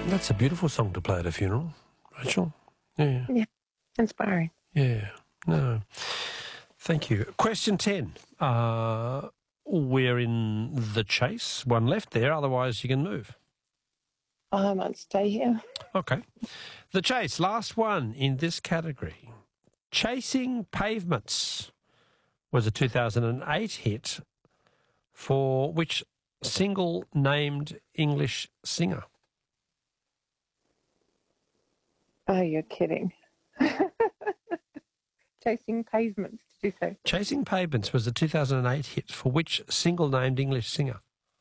That's a beautiful song to play at a funeral, Rachel. Yeah. Yeah, inspiring. Yeah. No. Thank you. Question 10. We're in the chase. One left there, otherwise you can move. I might stay here. Okay. The chase, last one in this category. Chasing Pavements was a 2008 hit for which single named English singer? Oh, you're kidding. Chasing Pavements, did you say? Chasing Pavements was a 2008 hit for which single named English singer?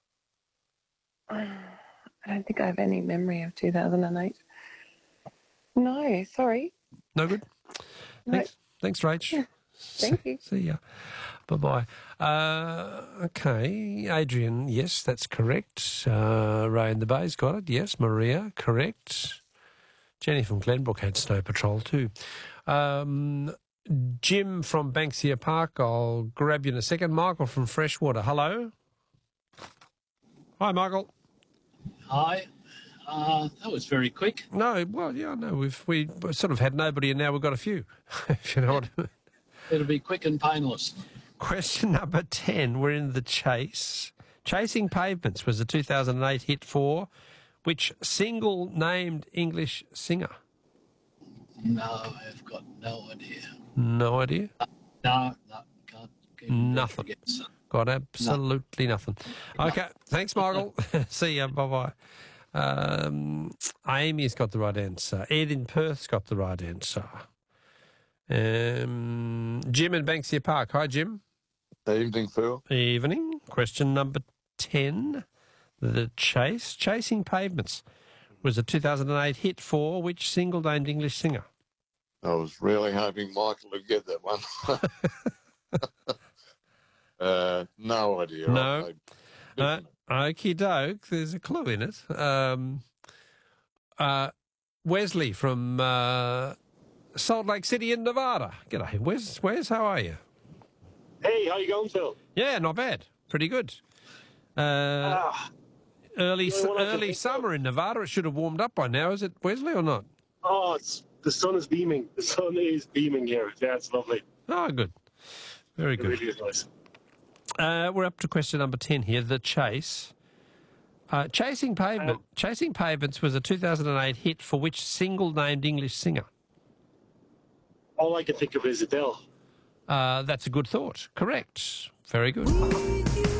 I don't think I have any memory of 2008. No, sorry. No good? No. Thanks, Rach. Yeah, thank you. See ya. Bye-bye. Okay, Adrian, yes, that's correct. Ray in the Bay's got it. Yes, Maria, correct. Jenny from Glenbrook had Snow Patrol too. Jim from Banksia Park, I'll grab you in a second. Michael from Freshwater, hello. Hi, Michael. Hi. That was very quick. No, well, yeah, no, we sort of had nobody and now we've got a few, if you know what I mean. It'll be quick and painless. Question number 10, we're in the chase. Chasing Pavements was a 2008 hit for which single named English singer? No, I've got no idea. No idea? No, can't. Nothing. Got absolutely nothing. Okay, thanks, Michael. See ya, bye-bye. Amy's got the right answer. Ed in Perth's got the right answer. Jim in Banksia Park. Hi, Jim. Evening, Phil. Evening. Question number 10. The chase. Chasing Pavements was a 2008 hit for which single named English singer? I was really hoping Michael would get that one. No idea. No. Okie doke. There's a clue in it. Wesley from Salt Lake City in Nevada. G'day, Wes. How are you? Hey, how you going, Phil? Yeah, not bad. Pretty good. Early summer in Nevada. It should have warmed up by now. Is it, Wesley, or not? Oh, the sun is beaming. The sun is beaming here. Yeah, it's lovely. Oh, good. Very good. It really is nice. We're up to question number 10 here, the chase. Chasing Pavements was a 2008 hit for which single named English singer? All I can think of is Adele. That's a good thought. Correct. Very good.